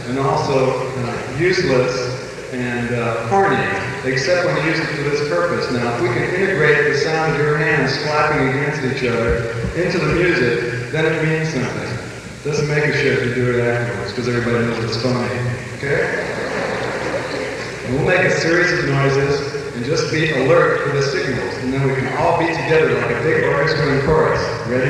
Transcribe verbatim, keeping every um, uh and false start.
and also uh, useless and uh, corny, except when you use it for this purpose. Now, if we can integrate the sound of your hands slapping against each other into the music, then it means something. It doesn't make a shit if you do it afterwards, because everybody knows it's phony. Okay? And we'll make a series of noises and just be alert for the signals, and then we can all be together like a big orchestra and chorus. Ready?